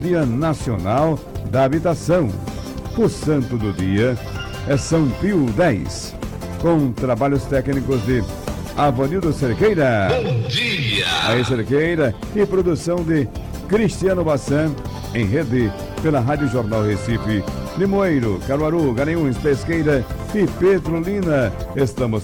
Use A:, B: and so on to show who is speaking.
A: Dia Nacional da Habitação. O santo do dia é São Pio X, com trabalhos técnicos de Avanildo Cerqueira.
B: Bom dia!
A: Aí, Cerqueira, e produção de Cristiano Bassan, em rede pela Rádio Jornal Recife, Limoeiro, Caruaru, Garanhuns, Pesqueira e Petrolina. Estamos